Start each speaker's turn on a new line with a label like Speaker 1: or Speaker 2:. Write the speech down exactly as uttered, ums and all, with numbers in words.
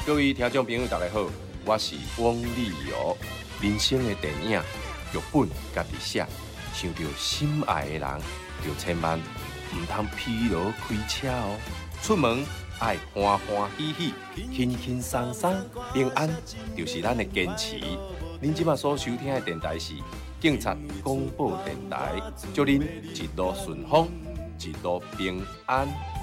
Speaker 1: 各位听众朋友，大家好，我是翁立友。人生的电影剧本家己写，想到心爱的人，就千万唔通疲劳开车哦。出门爱欢欢喜喜、轻轻松松、平安，就是咱的坚持。您即马所收听的电台是警察广播电台，祝您一路顺风，一路平安。